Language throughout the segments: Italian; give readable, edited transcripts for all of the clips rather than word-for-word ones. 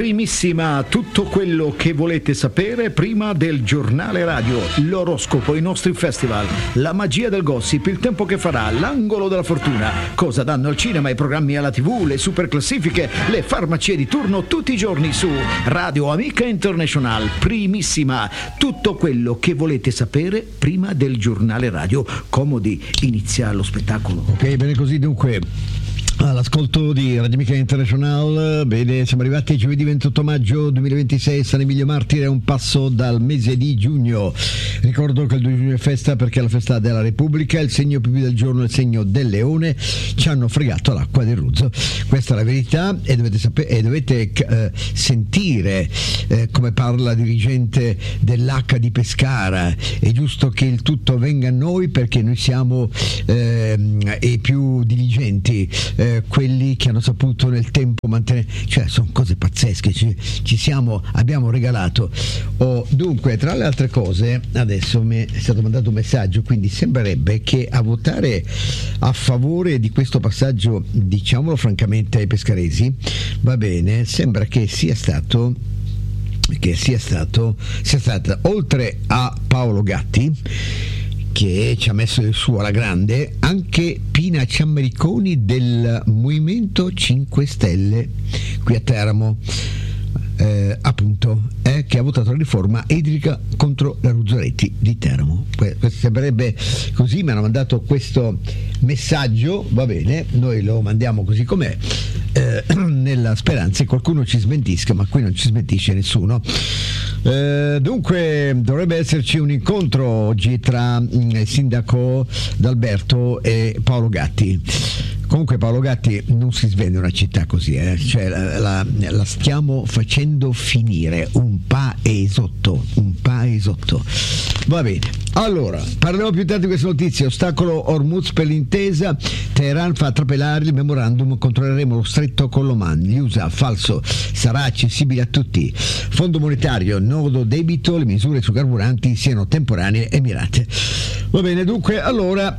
Primissima, tutto quello che volete sapere prima del giornale radio, l'oroscopo, i nostri festival, la magia del gossip, il tempo che farà, l'angolo della fortuna, cosa danno al cinema, i programmi alla TV, le super classifiche, le farmacie di turno tutti i giorni su Radio Amica International. Primissima, tutto quello che volete sapere prima del giornale radio. Comodi, inizia lo spettacolo. Ok, bene così dunque. All'ascolto di Radio Amica International, bene, siamo arrivati giovedì 28 maggio 2026, San Emilio Martire, un passo dal mese di giugno. Ricordo che il 2 giugno è festa perché è la festa della Repubblica, il segno più del giorno è il segno del leone, ci hanno fregato l'acqua del Ruzzo, questa è la verità e dovete sapere e dovete sentire come parla la dirigente dell'H di Pescara. È giusto che il tutto venga a noi perché noi siamo i più diligenti, quelli che hanno saputo nel tempo mantenere, cioè sono cose pazzesche, abbiamo regalato. Dunque, tra le altre cose, adesso mi è stato mandato un messaggio, quindi sembrerebbe che a votare a favore di questo passaggio, diciamolo francamente ai pescaresi, va bene, sembra che sia stata oltre a Paolo Gatti, che ci ha messo il suo alla grande, anche Pina Ciammericoni del Movimento 5 Stelle qui a Teramo, appunto, che ha votato la riforma idrica contro la Ruzzoletti di Teramo. Questo sembrerebbe così, mi hanno mandato questo messaggio, va bene, noi lo mandiamo così com'è, nella speranza che qualcuno ci smentisca, ma qui non ci smentisce nessuno. Dunque dovrebbe esserci un incontro oggi tra il sindaco D'Alberto e Paolo Gatti. Comunque Paolo Gatti, non si svende una città così, cioè la stiamo facendo finire un pa' esotto. Va bene, allora parleremo più tardi di queste notizie. Ostacolo Hormuz per l'intesa, Teheran fa trapelare il memorandum, controlleremo lo stretto con l'Oman, gli USA, falso, sarà accessibile a tutti, Fondo monetario, nodo debito, le misure su carburanti siano temporanee e mirate. Va bene, dunque allora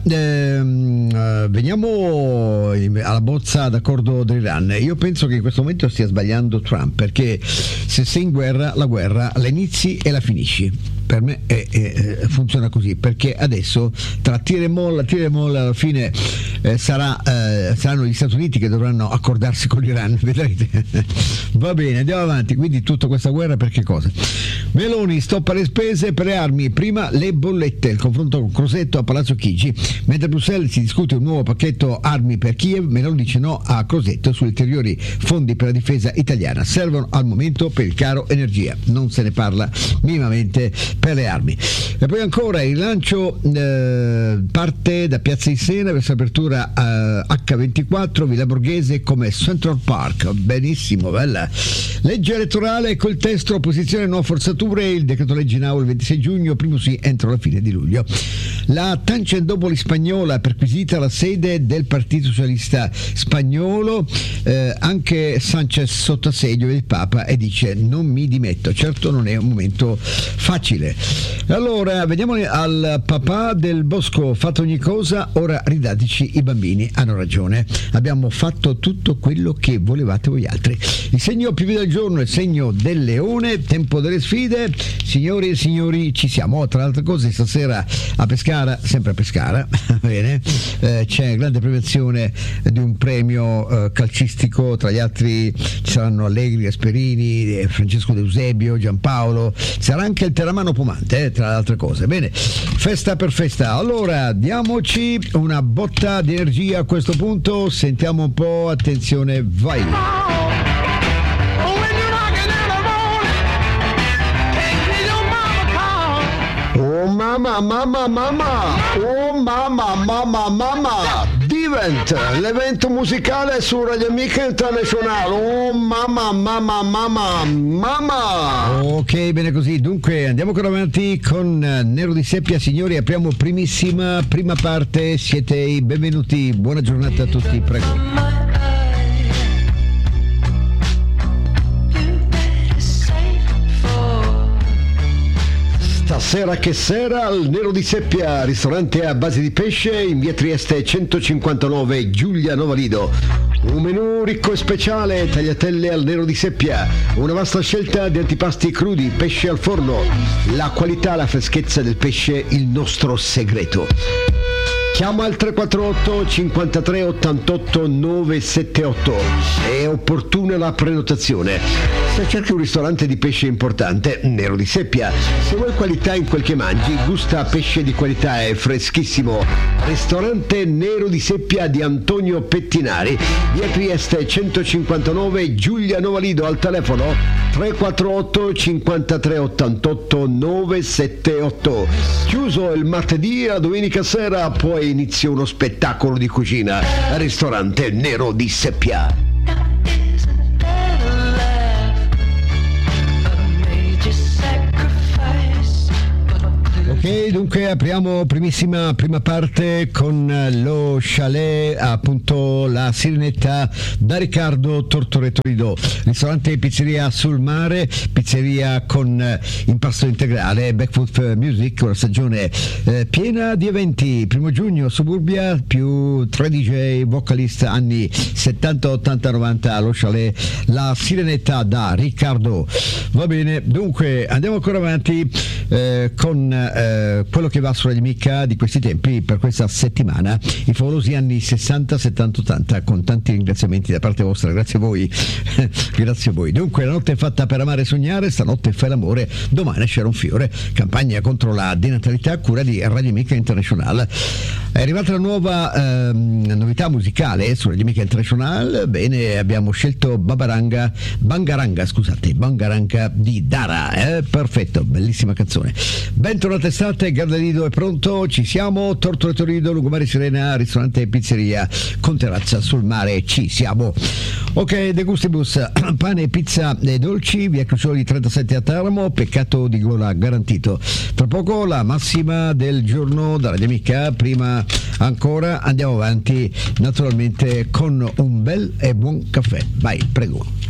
veniamo alla bozza d'accordo dell'Iran. Io penso che in questo momento stia sbagliando Trump, perché se sei in guerra, la guerra la inizi e la finisci. Per me funziona così, perché adesso tra tira e molla alla fine saranno gli Stati Uniti che dovranno accordarsi con l'Iran, vedrete. Va bene, andiamo avanti. Quindi tutta questa guerra per che cosa? Meloni stoppa le spese per le armi, prima le bollette, il confronto con Crosetto a Palazzo Chigi. Mentre a Bruxelles si discute un nuovo pacchetto armi per Kiev, Meloni dice no a Crosetto sugli ulteriori fondi per la difesa italiana, servono al momento per il caro energia, non se ne parla minimamente per le armi. E poi ancora il lancio parte da Piazza di Siena verso l'apertura H24 Villa Borghese come Central Park. Benissimo, bella legge elettorale col testo opposizione no forzature, il decreto legge in aula il 26 giugno, primo sì entro la fine di luglio. La Tangentopoli spagnola perquisita la sede del Partito Socialista spagnolo, anche Sanchez sotto assedio del Papa e dice non mi dimetto. Certo non è un momento facile. Allora veniamo al papà del Bosco, fatto ogni cosa, ora ridateci i bambini, hanno ragione, abbiamo fatto tutto quello che volevate voi altri. Il segno più del giorno è il segno del leone, tempo delle sfide, signori e signori, ci siamo. Tra le altre cose stasera a Pescara, sempre a Pescara, bene, c'è grande premiazione di un premio calcistico, tra gli altri ci saranno Allegri, Gasperini, Francesco De Eusebio, Giampaolo, sarà anche il Teramano Pomante, tra le altre cose. Bene, festa per festa. Allora diamoci una botta di energia a questo punto, sentiamo un po', attenzione, vai. Oh mamma, oh mamma, Divent, l'evento musicale su Radio Amica International. Oh mamma. Ok, bene così, dunque andiamo ancora avanti con Nero di Seppia. Signori, apriamo prima parte, siete i benvenuti, buona giornata a tutti, prego. sera che sera, al Nero di Seppia, ristorante a base di pesce in via Trieste 159, Giulia Novalido. Un menù ricco e speciale, tagliatelle al Nero di Seppia, una vasta scelta di antipasti crudi, pesce al forno, la qualità, la freschezza del pesce, il nostro segreto. Chiama al 348 53 88 978, è opportuna la prenotazione. Se cerchi un ristorante di pesce importante, Nero di Seppia. Se vuoi qualità in quel che mangi, gusta pesce di qualità e freschissimo. Ristorante Nero di Seppia di Antonio Pettinari, via Trieste 159, Giulia Novalido, al telefono 348 53 88 978. Chiuso il martedì, la domenica sera poi inizia uno spettacolo di cucina. Ristorante Nero di Seppia. Ok, dunque apriamo prima parte con lo chalet, appunto la Sirenetta da Riccardo Tortoretorido, ristorante e pizzeria sul mare, pizzeria con impasto integrale, Backfoot Music, una stagione piena di eventi. 1 giugno Suburbia, più 3 DJ vocalist anni 70, 80, 90, lo chalet la Sirenetta da Riccardo. Va bene, dunque andiamo ancora avanti con quello che va sulla amica di questi tempi per questa settimana, i favolosi anni 60, 70, 80, con tanti ringraziamenti da parte vostra. Grazie a voi. Grazie a voi. Dunque, la notte è fatta per amare e sognare, stanotte fai l'amore, domani c'era un fiore, campagna contro la denatalità a cura di Radio Amica International. È arrivata la nuova novità musicale su Radio Amica International. Bene, abbiamo scelto Bangaranga di Dara, perfetto, bellissima canzone. Bentornate estate, Gardalido è pronto, ci siamo, Tortoretorido, Lungomare Sirena, ristorante e pizzeria con terrazza sul mare, ci siamo. Ok, De Gustibus, pane, pizza e dolci, via Crucioli 37 a Teramo, peccato di gola garantito. Tra poco la massima del giorno dalla Radio Amica, prima ancora andiamo avanti naturalmente con un bel e buon caffè. Vai, prego.